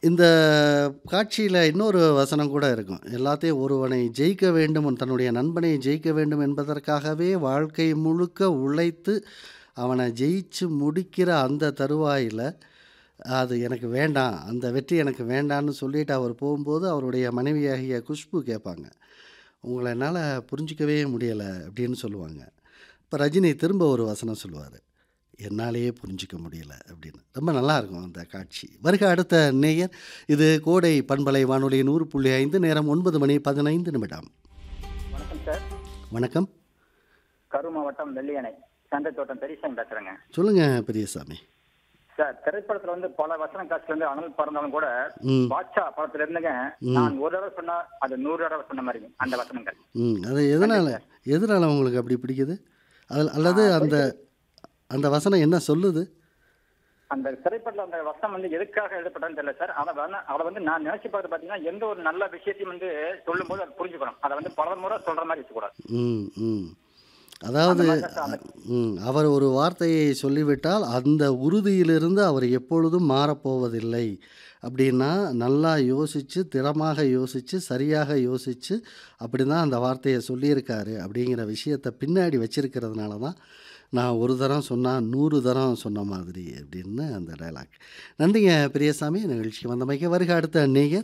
இந்த காட்சியில இன்னொரு வசனம் கூட இருக்கும். எல்லாத்தையும் ஒருவனை ஜெயிக்க வேண்டும், தன்னுடைய நண்பனை ஜெயிக்க வேண்டும் என்பதற்காகவே வாழ்க்கை முழுக்க உழைத்து, அவன ஜெயிச்சு முடிக்கிற அந்த தருவாயில, அது எனக்கு வேண்டாம். அந்த வெற்றி எனக்கு வேண்டான்னு சொல்லிட்டு அவர் போகும்போது, அவருடைய மனைவியாகிய குஷ்பு கேட்பாங்க. "உங்கள என்னால புரிஞ்சுக்கவே முடியல" அப்படின்னு சொல்லுவாங்க. இப்ப ரஜினி திரும்ப ஒரு வசனம் சொல்லுவாரு. "என்னாலேயே புரிஞ்சுக்க முடியல" அப்படின்னு. ரொம்ப நல்லாயிருக்கும் அந்த காட்சி. வருக அடுத்த நேயர். இது கோடை பண்பலை வானொலி 100.5 நேரம் 9 மணி 15 நிமிடம். வணக்கம் சார். வணக்கம். கரூர் மாவட்டம் வெள்ளியணை சந்தைத்தோட்டம் பெரியசாமி பேசுறேங்க. சொல்லுங்க பெரியசாமி. சார், திரைப்படத்துல வந்து பல வசன காட்சிகள் வந்து அனல் பறந்தாலும் கூட ம். பாட்ஷா படத்துல இருந்துங்க, ம். நான் ஒரு தடவை சொன்னா அது 100 தடவை சொன்ன மாதிரி அந்த வசனங்கள். அது நன்றி எதனால சார். எதனால உங்களுக்கு அப்படி பிடிக்குது? ஆ, அல்லது அந்த குறிப்பிட்ட அந்த வசனம் என்ன சொல்லுது? அந்த திரைப்படத்துல அந்த வசனம் வந்து எதுக்காக எழுதப்பட்டதுன்னு தெரியல சார். அதை வந்து நான் நினைச்சு பார்த்து பாத்தீங்கன்னா, எந்த ஒரு நல்ல விஷயத்தையும் வந்து சொல்லும் போது அதை புரிஞ்சுக்கணும். அதை வந்து பல முறை சொல்ற மாதிரி இருக்கக்கூடாது. ம், ம். அந்த அதாவது மாதிரி தான் சார் அந்த அவர் ஒரு வார்த்தையை சொல்லிவிட்டால், அந்த உறுதியிலிருந்து அவர் எப்பொழுதும் மாறப்போவதில்லை. அப்படின்னா, நல்லா யோசிச்சு, திறமாக யோசிச்சு, சரியாக யோசிச்சு, அப்படிதான் அந்த வார்த்தைய சொல்லியிருக்காரு அப்படிங்கிற விஷயத்த பின்னாடி வச்சிருக்கிறதுனால தான், நான் ஒரு தரம் சொன்னா 100 தரம் சொன்ன மாதிரி அப்படின்னு அந்த டயலாக். நன்றிங்க பெரியசாமி. நிகழ்ச்சிக்கு வந்தமைக்கு. வருக அடுத்த நேயர்.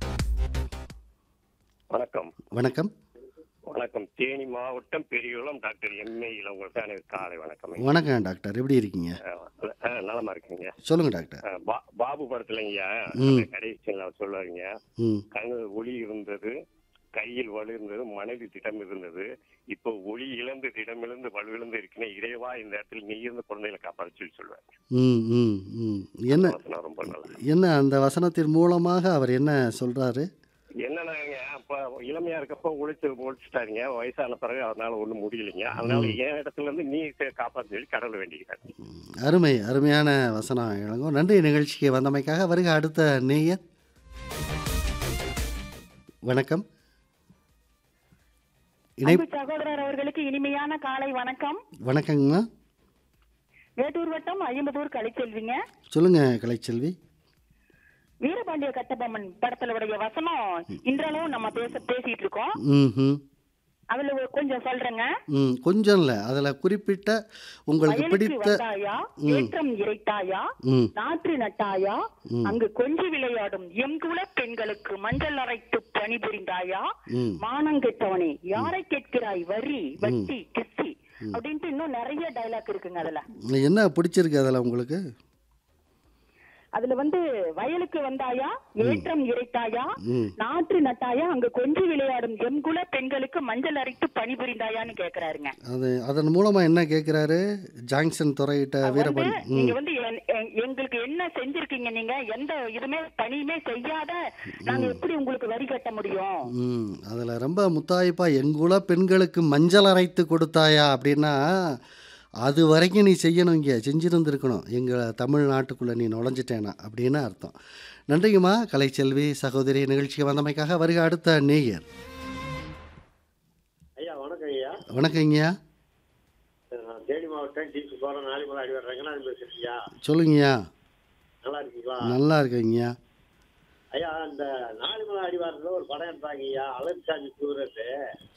வணக்கம். வணக்கம். வணக்கம். தேனி மாவட்டம் பெரியகுளம் டாக்டர் எம்.ஏ. இளங்கோவன். எனக்கு காலை வணக்கம். வணக்கம் டாக்டர். எப்படி இருக்கீங்க? நலமா இருக்கீங்க. சொல்லுங்க டாக்டர். பாபு படத்துலங்கய்யா, ம். அந்த கடைசியில் அவர் சொல்லுவாருங்க, ம். கண்ணில் ஒளி இருந்தது, கையில் வலு இருந்தது, மனைவி திடம் இருந்தது, இப்போ ஒளி இழந்து திடம் இழந்து வலுவிழந்து இருக்குன்னு இறைவா இந்த இடத்துல நீ இருந்த குழந்தைகளை காப்பாற்ற சொல்லி சொல்லுவாரு. ம், ம், ம். அந்த என்ன வசனம் ரொம்ப நல்லா. என்ன அந்த வசனத்தின் மூலமாக அவர் என்ன சொல்றாரு? என்னன்னாங்க, அப்ப இளமையா இருக்கப்போ ஒழிச்சுட்டாருங்க. வயசான பிறகு அவரால் ஒண்ணும் முடியலைங்க. அதனால ம். என் இடத்துல இருந்து நீ காப்பாற்ற சொல்லி கடவுளை வேண்டிக்கிறார். அருமை, அருமையான வசனம் இளங்கோ. நன்றி நிகழ்ச்சிக்கு வந்தமைக்காக. வருக அடுத்த நேயர். வணக்கம். இணை அன்பு சகோதரர் அவர்களுக்கு இனிமையான காலை வணக்கம். வணக்கங்கம்மா. வேட்டூர் வட்டம் ஐம்பதூர் கலைச்செல்விங்க. சொல்லுங்க கலைச்செல்வி. வீரபாண்டிய கட்டபொம்மன் படத்துல உடைய வசனம் இன்றளவும் நம்ம பேசிட்டு இருக்கோம். ம்ஹும். அதுல கொஞ்சம் சொல்றேங்க. கொஞ்சம் இல்ல. அதுல குறிப்பிட்ட உங்களுக்கு வயலுக்கு பிடித்த வந்தாயா, ம், ஏற்றம் இறைத்தாயா, ம், நாற்று நட்டாயா, ம், அங்கு கொஞ்சி விளையாடும் எங்குல பெண்களுக்கு மஞ்சள் அரைத்து பணிபுரிந்தாயா, ம், மானங்கெட்டவனே ம், யாரை கேட்கிறாய் வரி ம், வட்டி கிஸ்தி ம். அப்படின்ட்டு இன்னும் நிறைய டைலாக் இருக்குங்க அதுல. என்ன பிடிச்சிருக்கு அதுல உங்களுக்கு? அதுல வந்து வயலுக்கு வந்தாயா, ம், ஏற்றம் இறைத்தாயா, ம். நாற்று நட்டாயா, அங்க கொஞ்சி விளையாடும் எங்குல பெண்களுக்கு மஞ்சள் அரைத்து பணிபுரிந்தாயான்னு கேக்குறாருங்க. அதன் மூலமா என்ன கேட்கிறாரு? ஜாங்ஷன் துறையிட்ட வந்து வீரபாண்டி. நீங்க வந்து எங்களுக்கு என்ன செஞ்சிருக்கீங்க, நீங்க எந்த இதுமே பணியுமே செய்யாத நாங்க ம், எப்படி உங்களுக்கு வரி கட்ட முடியும்? அதுல ரொம்ப முத்தாய்ப்பா எங்குல பெண்களுக்கு மஞ்சள் அரைத்து கொடுத்தாயா அப்படின்னா, அது வரைக்கும் நீ செய்யணும், இங்கே செஞ்சிருந்திருக்கணும், எங்கள் தமிழ்நாட்டுக்குள்ளே நீ நுழைஞ்சிட்டேனா அப்படின்னு அர்த்தம். நன்றிங்கம்மா கலைச்செல்வி சகோதரி. நிகழ்ச்சிக்கு வந்தமைக்காக. வருக அடுத்த நேயர். ஐயா வணக்கம் ஐயா. வணக்கங்கய்யா. நான் தேனி மாவட்டம் டிசி போகிற நாளிமலை அடிவார் ரங்கநாதன் பேசுறீங்களா? சொல்லுங்கய்யா. நல்லா இருக்கீங்களா? நல்லா இருக்கேங்கய்யா. ஐயா, அந்த நாளிமலை அடிவாரத்தில் ஒரு படம் எடுத்தாங்க ஐயா, அலர்சாமி சூரத்து.